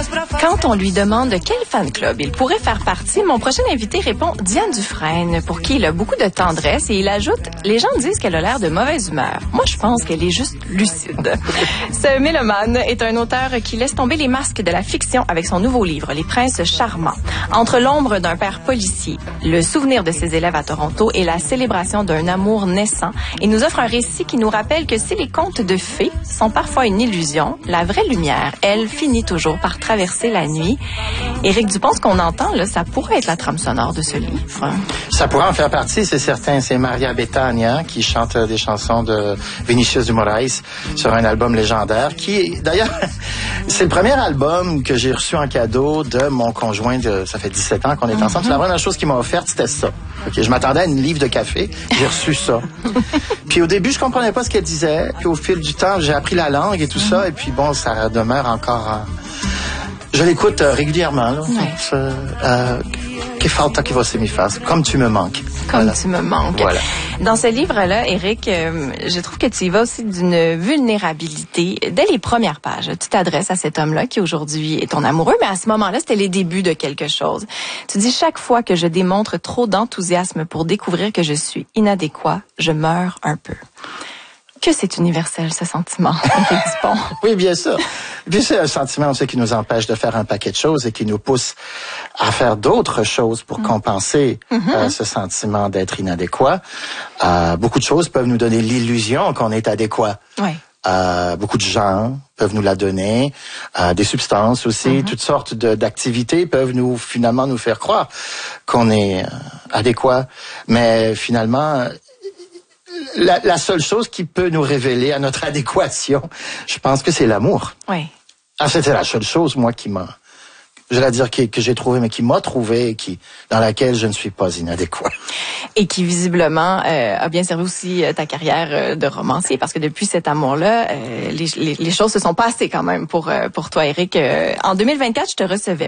Quand on lui demande de quel fan club il pourrait faire partie, mon prochain invité répond Diane Dufresne, pour qui il a beaucoup de tendresse, et il ajoute « Les gens disent qu'elle a l'air de mauvaise humeur. Moi, je pense qu'elle est juste lucide. » Ce mélomane est un auteur qui laisse tomber les masques de la fiction avec son nouveau livre, Les Princes charmants. Entre l'ombre d'un père policier, le souvenir de ses élèves à Toronto et la célébration d'un amour naissant, il nous offre un récit qui nous rappelle que si les contes de fées sont parfois une illusion, la vraie lumière, elle, finit toujours par traverser la nuit. Éric Dupont, ce qu'on entend, là, ça pourrait être la trame sonore de ce livre. Ça pourrait en faire partie, c'est certain. C'est Maria Bethânia qui chante des chansons de Vinicius de Moraes sur un album légendaire qui, d'ailleurs, c'est le premier album que j'ai reçu en cadeau de mon conjoint. Ça fait 17 ans qu'on est ensemble. C'est la première chose qu'il m'a offerte, c'était ça. Okay, je m'attendais à une livre de café. J'ai reçu ça. Puis au début, je comprenais pas ce qu'elle disait. Puis au fil du temps, j'ai appris la langue et tout ça. Et puis bon, ça demeure encore... Je l'écoute régulièrement. Là. Ouais. Que falta que você me fasse, comme tu me manques. Comme voilà. tu me manques. Voilà. Dans ce livre-là, Éric, je trouve que tu y vas aussi d'une vulnérabilité. Dès les premières pages, tu t'adresses à cet homme-là qui aujourd'hui est ton amoureux, mais à ce moment-là, c'était les débuts de quelque chose. Tu dis, chaque fois que je démontre trop d'enthousiasme pour découvrir que je suis inadéquat, je meurs un peu. Que c'est universel, ce sentiment, Éric Dupont. Oui, bien sûr. Puis c'est un sentiment aussi qui nous empêche de faire un paquet de choses et qui nous pousse à faire d'autres choses pour compenser ce sentiment d'être inadéquat. Beaucoup de choses peuvent nous donner l'illusion qu'on est adéquat. Oui. Beaucoup de gens peuvent nous la donner, des substances aussi, toutes sortes d'activités peuvent finalement nous faire croire qu'on est adéquat. Mais finalement... La seule chose qui peut nous révéler à notre adéquation, je pense que c'est l'amour. Oui. C'était la seule chose, moi, je vais dire que j'ai trouvé, mais qui m'a trouvé et dans laquelle je ne suis pas inadéquat. Et qui, visiblement, a bien servi aussi ta carrière de romancier, parce que depuis cet amour-là, les choses se sont passées quand même pour toi, Éric. En 2024, je te recevais